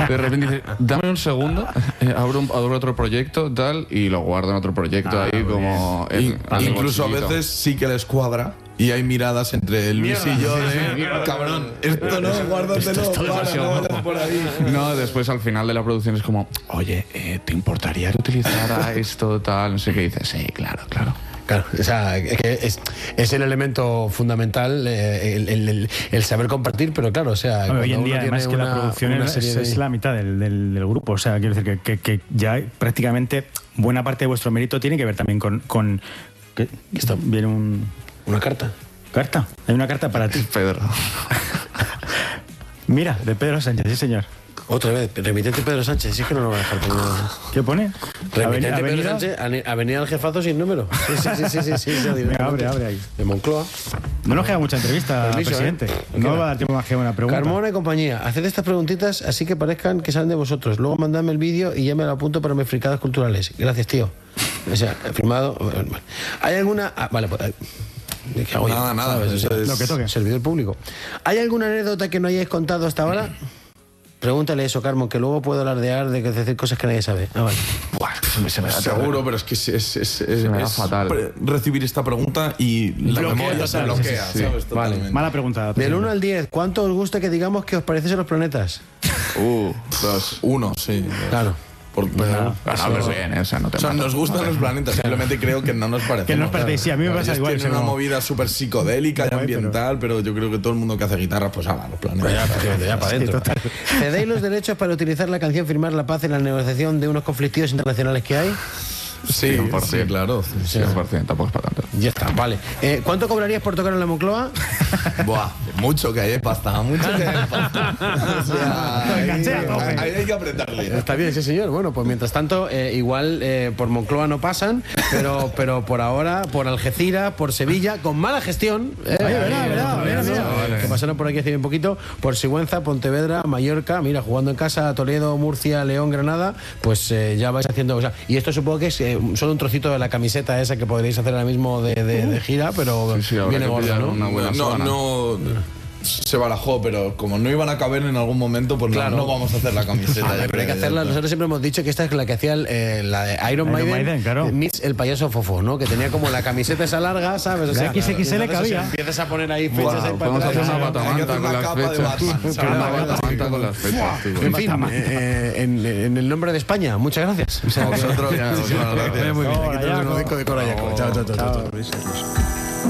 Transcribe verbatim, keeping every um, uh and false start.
De repente dice, dame un segundo, eh, abro, un, abro otro proyecto, tal, y lo guardo en otro proyecto ah, ahí como... En, en incluso a veces sí que les cuadra y hay miradas entre Luis Mierda, y yo de... Sí, sí, cabrón, esto no, guárdatelo, para, no vayas por ahí. No, después al final de la producción es como, oye, eh, ¿te importaría que utilizara esto, tal? No sé qué dices. Sí, claro, claro. Claro, o sea, es, que es, es el elemento fundamental, eh, el, el, el, el saber compartir, pero claro, o sea... Bueno, hoy en día, además, que una, la producción es, es, de... es la mitad del, del, del grupo, o sea, quiero decir que, que, que ya prácticamente buena parte de vuestro mérito tiene que ver también con... con ¿qué? Esto viene un... ¿Una carta? ¿Carta? Hay una carta para ti. Pedro. Mira, de Pedro Sánchez, sí señor. Otra vez, remitente Pedro Sánchez, sí que no lo va a dejar tener. ¿Qué pone? Remitente Avenida, Pedro Sánchez, Avenida del Jefazo sin número. Sí, sí, sí, sí, sí, sí, sí Venga, abre, abre ahí. De Moncloa. No nos queda mucha entrevista, Permiso, presidente. ¿eh? No va a dar tiempo más que una pregunta. Carmona y compañía, haced estas preguntitas así que parezcan que salen de vosotros. Luego mandadme el vídeo y ya me lo apunto para mis fricadas culturales. Gracias, tío. O sea, firmado. ¿Hay alguna...? Ah, vale, pues... ¿Qué hago nada, yo? nada. ¿Sabes? Eso es lo que toque. Servidor público. ¿Hay alguna anécdota que no hayáis contado hasta ahora? Pregúntale eso, Carmen, que luego puedo alardear de decir cosas que nadie sabe. Ah, vale. Buah, se me da seguro, pero es que es, es, es, es, es fatal recibir esta pregunta y la bloquea, memoria se total, bloquea, sí, sí, ¿sabes? sí. Vale. Mala pregunta. Del uno al diez, ¿cuánto os gusta que digamos que os parecéis a los planetas? Uh, dos. Uno, sí. Claro. Por, no, hablas bien, ¿eh? O sea, no te o sea, nos gustan los planetas, simplemente creo que no nos parecen. Que no nos parecéis, sí, a mí me pasa igual. Es una movida súper psicodélica y ambiental, pero... pero yo creo que todo el mundo que hace guitarra, pues habla los planetas. Ya, ya, ya para adentro. ¿Cedéis los derechos para utilizar la canción Firmar la Paz en la negociación de unos conflictivos internacionales que hay? Sí, cien por ciento, sí, claro. cien por ciento, tampoco es para tanto. Ya está, vale. Eh, ¿Cuánto cobrarías por tocar en la Moncloa? Buah, mucho que hay pasta, mucho que hay pasta. O sea, ahí, ahí, ahí hay que apretarle. Está bien, sí, señor. Bueno, pues mientras tanto, eh, igual eh, por Moncloa no pasan, pero, pero por ahora, por Algeciras, por Sevilla, con mala gestión. Eh, Oye, verá, verá, verá, verá. Que pasaron por aquí hace bien poquito, por Sigüenza, Pontevedra, Mallorca, mira, jugando en casa, Toledo, Murcia, León, Granada, pues eh, ya vais haciendo. O sea, y esto supongo que es eh, solo un trocito de la camiseta esa que podréis hacer ahora mismo de, de, de gira, pero sí, sí, viene gorda, ¿no? Una buena no, zona. no, se barajó, pero como no iban a caber en algún momento, pues claro, no, no vamos a hacer la camiseta. Ah, pero hay que hacerla. Nosotros siempre hemos dicho que esta es la que hacía el, eh, la de Iron, Iron Maiden, Maiden claro. meets el payaso Fofo, ¿no? Que tenía como la camiseta esa larga, ¿sabes? O sea, X X L cabía. Empiezas a poner ahí fechas wow, ahí para vamos a hacer una una batamanta con las fechas. Una batamanta con las fechas. En fin, eh, en, en el nombre de España, muchas gracias. O sea, vosotros, muy bien. Aquí tenemos un disco de Cora Yaco. Chao, chao, chao.